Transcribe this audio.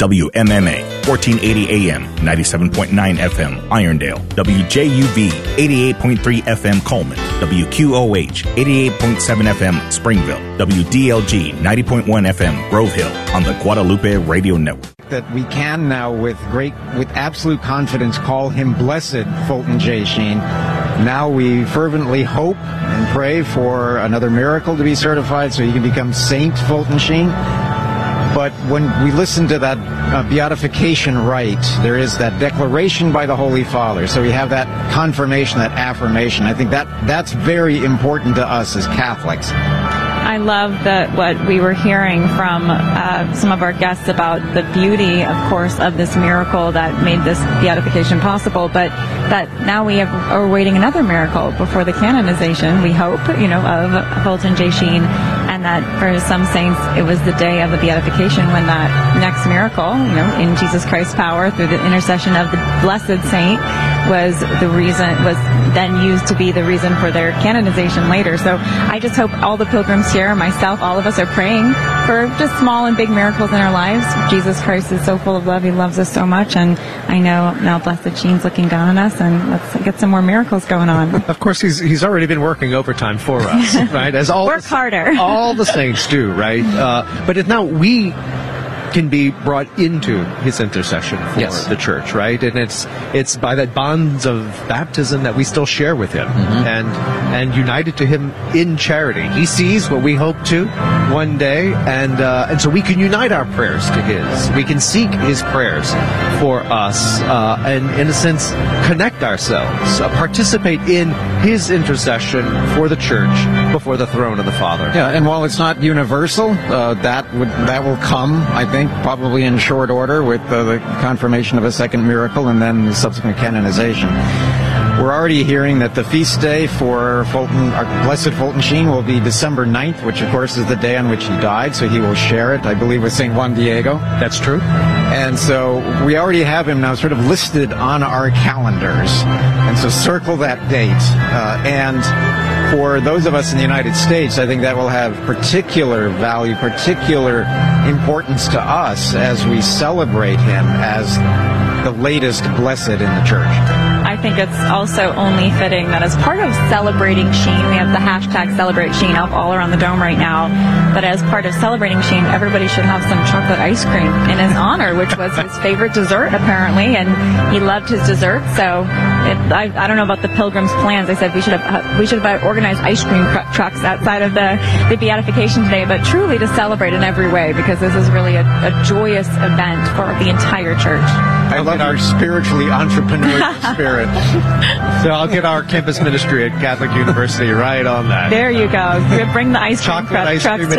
WMMA, 1480 AM, 97.9 FM, Irondale. WJUV, 88.3 FM, Coleman. WQOH, 88.7 FM, Springville. WDLG, 90.1 FM, Grove Hill, on the Guadalupe Radio Network. That we can now, with absolute confidence, call him Blessed Fulton J. Sheen. Now we fervently hope and pray for another miracle to be certified so he can become Saint Fulton Sheen. But when we listen to that beatification rite, there is that declaration by the Holy Father. So we have that confirmation, that affirmation. I think that's very important to us as Catholics. I love what we were hearing from some of our guests about the beauty, of course, of this miracle that made this beatification possible, but that now we are awaiting another miracle before the canonization, we hope, of Fulton J. Sheen, and that for some saints it was the day of the beatification when that next miracle, in Jesus Christ's power through the intercession of the blessed saint, was then used to be the reason for their canonization later. So I just hope all the pilgrims here, myself, all of us are praying for just small and big miracles in our lives. Jesus Christ is so full of love. He loves us so much. And I know now Blessed Sheen's looking down on us, and let's get some more miracles going on. Of course, he's already been working overtime for us, right? As Work harder. All the saints do, right? But now we can be brought into his intercession for the church, right? And it's by that bonds of baptism that we still share with him, and united to him in charity. He sees what we hope to one day, and so we can unite our prayers to his. We can seek his prayers for us, and in a sense connect ourselves, participate in his intercession for the church before the throne of the Father. Yeah, and while it's not universal, that will come, I think, probably in short order with the confirmation of a second miracle and then the subsequent canonization. We're already hearing that the feast day for our Blessed Fulton Sheen will be December 9th, which of course is the day on which he died, so he will share it, I believe, with St. Juan Diego. That's true. And so we already have him now sort of listed on our calendars, and so circle that date. And for those of us in the United States, I think that will have particular value, particular importance to us as we celebrate him as the latest blessed in the church. I think it's also only fitting that as part of celebrating Sheen, we have the hashtag Celebrate Sheen up all around the Dome right now, but as part of celebrating Sheen, everybody should have some chocolate ice cream in his honor, which was his favorite dessert apparently, and he loved his dessert. So I don't know about the pilgrims' plans. I said we should have organized ice cream trucks outside of the beatification today, but truly to celebrate in every way, because this is really a joyous event for the entire church. I love our spiritually entrepreneurial spirit. So I'll get our campus ministry at Catholic University right on that. There you go. Bring the ice cream trucks